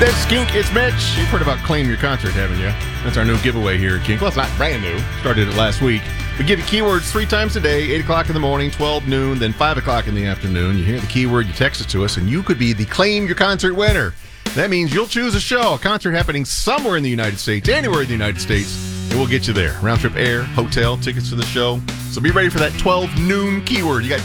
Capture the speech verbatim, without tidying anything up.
That's Skink, it's Mitch. You've heard about Claim Your Concert, haven't you? That's our new giveaway here at Kink. Well, it's not brand new. Started it last week. We give you keywords three times a day, eight o'clock in the morning, twelve noon, then five o'clock in the afternoon. You hear the keyword, you text it to us, and you could be the Claim Your Concert winner. That means you'll choose a show, a concert happening somewhere in the United States, anywhere in the United States, and we'll get you there. Round trip air, hotel, tickets to the show. So be ready for that twelve noon keyword. You got